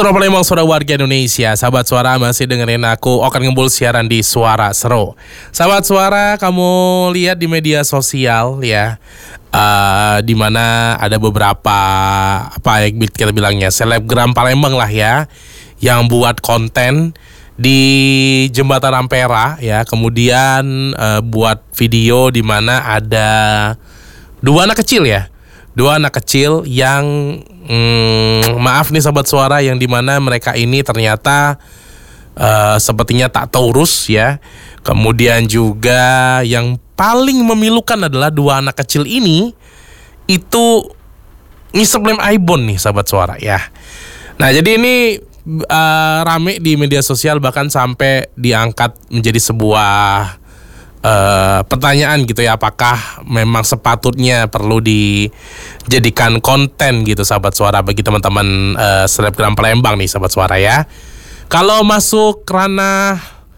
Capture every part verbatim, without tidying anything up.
Suara Palembang, suara warga Indonesia. Sahabat Suara masih dengerin aku Okan Ngembul siaran di Suara Seru. Sahabat Suara, kamu lihat di media sosial ya, uh, di mana ada beberapa apa yang kita bilangnya selebgram Palembang lah ya, yang buat konten di Jembatan Ampera ya, kemudian uh, buat video di mana ada dua anak kecil ya. Dua anak kecil yang hmm, maaf nih Sobat Suara, yang dimana mereka ini ternyata uh, sepertinya tak taurus ya. Kemudian juga yang paling memilukan adalah dua anak kecil ini itu ngisep lem Aibon nih Sobat Suara ya. Nah jadi ini uh, rame di media sosial, bahkan sampai diangkat menjadi sebuah Uh, pertanyaan gitu ya, apakah memang sepatutnya perlu dijadikan konten gitu Sahabat Suara bagi teman-teman uh, selebgram Palembang nih Sahabat Suara ya. Kalau masuk ranah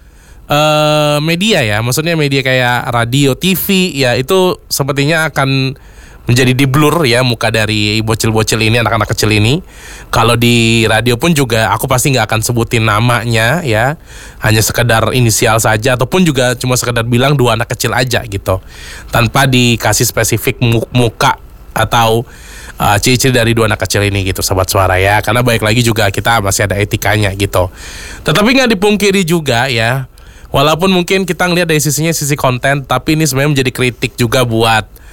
uh, media ya, maksudnya media kayak radio, T V ya, itu sepertinya akan menjadi di blur ya muka dari bocil-bocil ini, anak-anak kecil ini. Kalau di radio pun juga aku pasti nggak akan sebutin namanya ya, hanya sekedar inisial saja, ataupun juga cuma sekedar bilang dua anak kecil aja gitu, tanpa dikasih spesifik muka atau uh, ciri-ciri dari dua anak kecil ini gitu Sobat Suara ya. Karena baik lagi juga kita masih ada etikanya gitu. Tetapi nggak dipungkiri juga ya, walaupun mungkin kita ngelihat dari sisinya sisi konten, tapi ini sebenarnya menjadi kritik juga buat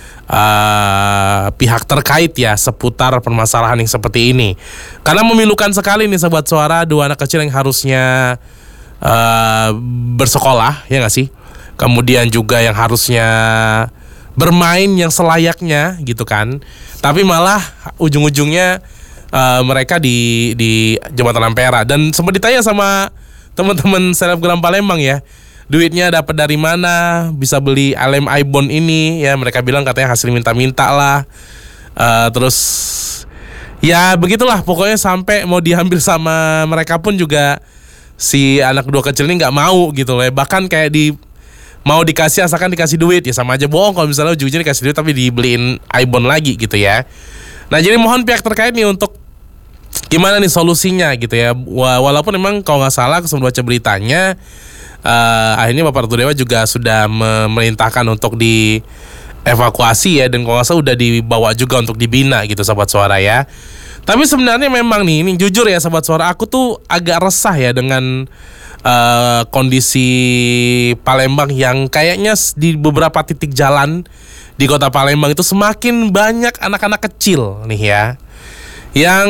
Uh, pihak terkait ya seputar permasalahan yang seperti ini. Karena memilukan sekali nih Sobat Suara, dua anak kecil yang harusnya uh, bersekolah ya nggak sih, kemudian juga yang harusnya bermain yang selayaknya gitu kan, tapi malah ujung-ujungnya uh, mereka di di Jembatan Ampera. Dan sempat ditanya sama teman-teman selebgram Palembang ya, duitnya dapat dari mana bisa beli lem Aibon ini ya. Mereka bilang katanya hasil minta-minta lah. uh, Terus ya begitulah pokoknya, sampai mau diambil sama mereka pun juga si anak dua kecil ini gak mau gitu loh ya. Bahkan kayak di mau dikasih asalkan dikasih duit ya, sama aja bohong kalau misalnya ujung-ujungnya dikasih duit tapi dibeliin Aibon lagi gitu ya. Nah jadi mohon pihak terkait nih untuk gimana nih solusinya gitu ya. Walaupun memang kalau gak salah aku sempat baca beritanya, Uh, akhirnya Bapak Ratu Dewa juga sudah memerintahkan untuk dievakuasi ya, dan kalau nggak salah udah dibawa juga untuk dibina gitu Sobat Suara ya. Tapi sebenarnya memang nih, ini jujur ya Sobat Suara, aku tuh agak resah ya dengan uh, kondisi Palembang yang kayaknya di beberapa titik jalan di kota Palembang itu semakin banyak anak-anak kecil nih ya, yang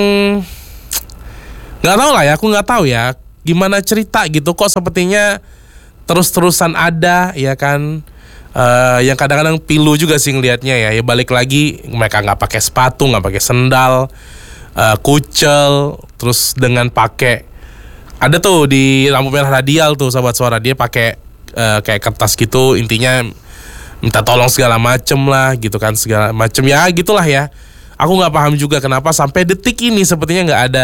nggak tahu lah ya, aku nggak tahu ya gimana cerita gitu, kok sepertinya terus-terusan ada ya kan, uh, yang kadang-kadang pilu juga sih ngelihatnya ya. Ya balik lagi, mereka nggak pakai sepatu, nggak pakai sendal, uh, kucel, terus dengan pakai, ada tuh di lampu merah radial tuh Sobat Suara, dia pakai uh, kayak kertas gitu, intinya minta tolong segala macem lah gitu kan, segala macem ya gitulah ya. Aku nggak paham juga kenapa sampai detik ini sepertinya nggak ada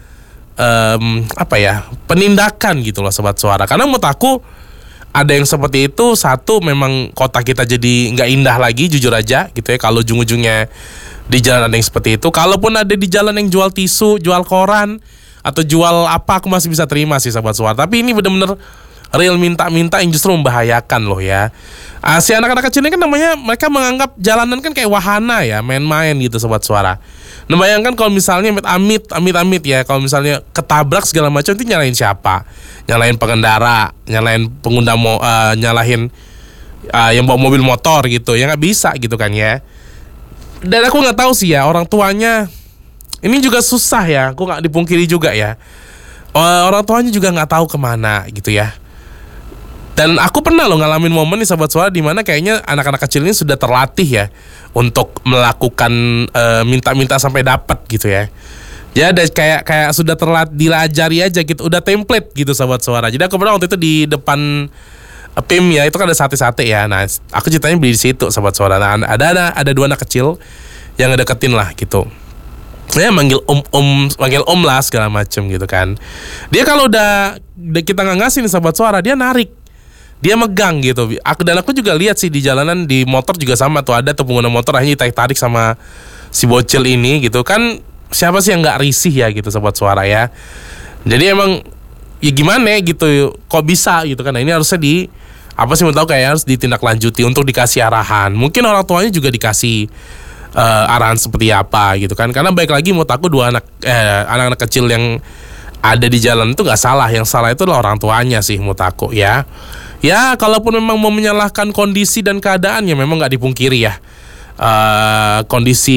um, apa ya penindakan gitu loh Sobat Suara. Karena menurut aku ada yang seperti itu, satu memang kota kita jadi nggak indah lagi jujur aja gitu ya, kalau ujung-ujungnya di jalan ada yang seperti itu. Kalaupun ada di jalan yang jual tisu, jual koran, atau jual apa, aku masih bisa terima sih Sobat Suara. Tapi ini benar-benar real minta-minta yang justru membahayakan loh ya. Ah, si anak-anak kecil ini kan namanya, mereka menganggap jalanan kan kayak wahana ya, main-main gitu Sobat Suara. Nah bayangkan kalau misalnya amit amit amit ya, kalau misalnya ketabrak segala macam, itu nyalain siapa? Nyalain pengendara, nyalain pengguna mo, uh, nyalahin uh, yang bawa mobil motor gitu ya, nggak bisa gitu kan ya. Dan aku nggak tahu sih ya, orang tuanya ini juga susah ya, aku nggak dipungkiri juga ya. Uh, orang tuanya juga nggak tahu kemana gitu ya. Dan aku pernah loh ngalamin momen nih Sobat Suara, dimana kayaknya anak-anak kecil ini sudah terlatih ya untuk melakukan uh, minta-minta sampai dapat gitu ya. Ya ada kayak kayak sudah terlatih, dilajari aja gitu, udah template gitu Sobat Suara. Jadi aku pernah waktu itu di depan uh, P I M ya, itu kan ada sate-sate ya. Nah aku ceritanya beli di situ Sobat Suara. Nah ada ada ada dua anak kecil yang ngedeketin lah gitu. Ya manggil om om manggil om lah segala macem gitu kan. Dia kalau udah, udah kita nggak ngasih nih Sobat Suara, dia narik. Dia megang gitu. Aku dan aku juga lihat sih di jalanan, di motor juga sama tuh, ada tuh pengguna motor akhirnya ditarik-tarik sama si bocil ini gitu kan. siapa sih yang nggak risih ya gitu Sobat Suara ya. Jadi emang ya gimana gitu, kok bisa gitu kan. Nah ini harusnya di apa sih, mau tahu kayak harus ditindaklanjuti untuk dikasih arahan. Mungkin orang tuanya juga dikasih uh, arahan seperti apa gitu kan. Karena baik lagi mau aku dua anak eh, anak-anak kecil yang ada di jalan itu nggak salah. Yang salah itu adalah orang tuanya sih menurut aku ya. Ya kalaupun memang mau menyalahkan kondisi dan keadaan ya memang nggak dipungkiri ya. Uh, kondisi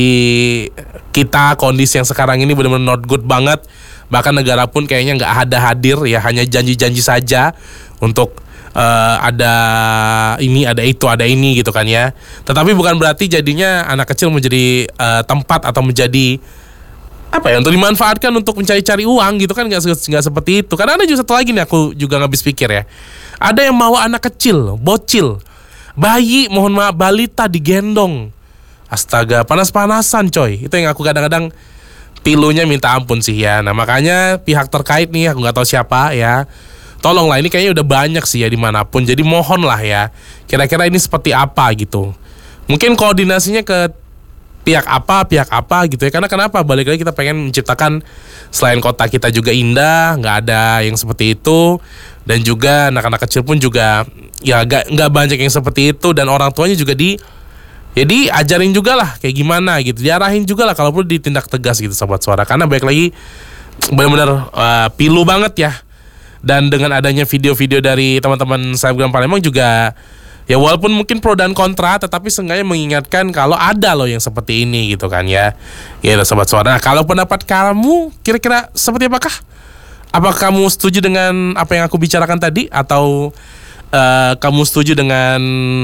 kita, kondisi yang sekarang ini benar-benar not good banget. Bahkan negara pun kayaknya nggak ada hadir ya, hanya janji-janji saja untuk Uh, ada ini, ada itu, ada ini gitu kan ya. Tetapi bukan berarti jadinya anak kecil menjadi uh, tempat atau menjadi apa ya, untuk dimanfaatkan untuk mencari-cari uang gitu kan, nggak nggak seperti itu. Karena ada juga satu lagi nih, aku juga nggak habis pikir ya. Ada yang mau anak kecil, bocil, bayi, mohon maaf, balita digendong. Astaga, panas-panasan coy. Itu yang aku kadang-kadang pilunya minta ampun sih ya. Nah makanya pihak terkait nih, aku nggak tahu siapa ya, tolonglah, ini kayaknya udah banyak sih ya dimanapun. Jadi mohonlah ya, kira-kira ini seperti apa gitu. Mungkin koordinasinya ke pihak apa, pihak apa gitu ya. Karena kenapa? Balik lagi kita pengen menciptakan selain kota kita juga indah, nggak ada yang seperti itu. Dan juga anak-anak kecil pun juga ya nggak nggak banyak yang seperti itu. Dan orang tuanya juga di ya diajarin juga lah kayak gimana gitu. Diarahin juga lah kalau perlu ditindak tegas gitu Sobat Suara. Karena balik lagi benar-benar uh, pilu banget ya. Dan dengan adanya video-video dari teman-teman Selebgram Palembang juga, ya walaupun mungkin pro dan kontra, tetapi seenggaknya mengingatkan kalau ada loh yang seperti ini gitu kan ya. Ya Sobat Suara, nah, kalau pendapat kamu kira-kira seperti apakah? Apakah kamu setuju dengan apa yang aku bicarakan tadi? Atau uh, kamu setuju dengan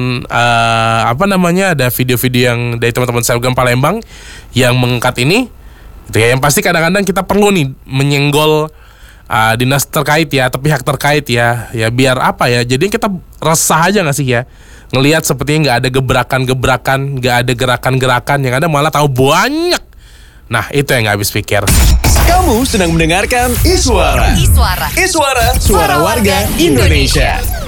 uh, apa namanya, ada video-video yang dari teman-teman Selebgram Palembang yang mengangkat ini gitu ya. Yang pasti kadang-kadang kita perlu nih menyenggol Uh, dinas terkait ya, atau pihak terkait ya, ya biar apa ya, jadi kita resah aja nggak sih ya, ngelihat sepertinya nggak ada gebrakan-gebrakan, nggak ada gerakan-gerakan, yang ada malah tahu banyak. Nah itu yang nggak habis pikir. Kamu sedang mendengarkan Iswara. Iswara. Iswara, suara warga Indonesia.